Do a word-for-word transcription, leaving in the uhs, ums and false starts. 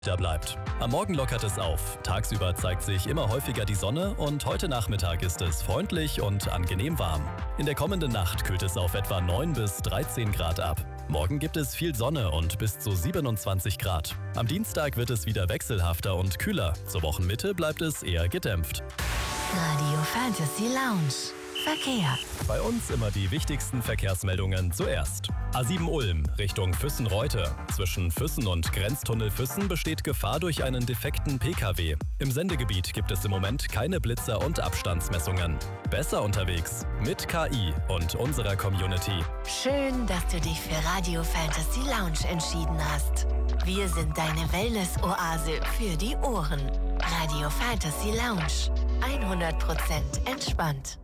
Da bleibt. Am Morgen lockert es auf. Tagsüber zeigt sich immer häufiger die Sonne und heute Nachmittag ist es freundlich und angenehm warm. In der kommenden Nacht kühlt es auf etwa neun bis dreizehn Grad ab. Morgen gibt es viel Sonne und bis zu siebenundzwanzig Grad. Am Dienstag wird es wieder wechselhafter und kühler. Zur Wochenmitte bleibt es eher gedämpft. Radio Fantasy Lounge. Verkehr. Bei uns immer die wichtigsten Verkehrsmeldungen zuerst. A sieben Ulm Richtung Füssen-Reute. Zwischen Füssen und Grenztunnel Füssen besteht Gefahr durch einen defekten P K W. Im Sendegebiet gibt es im Moment keine Blitzer und Abstandsmessungen. Besser unterwegs mit K I und unserer Community. Schön, dass du dich für Radio Fantasy Lounge entschieden hast. Wir sind deine Wellness-Oase für die Ohren. Radio Fantasy Lounge. hundert Prozent entspannt.